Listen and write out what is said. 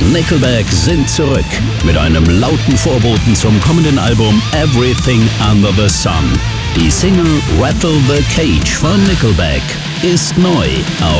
Nickelback sind zurück mit einem lauten Vorboten zum kommenden Album Everything Under the Sun. Die Single Rattle the Cage von Nickelback ist neu auf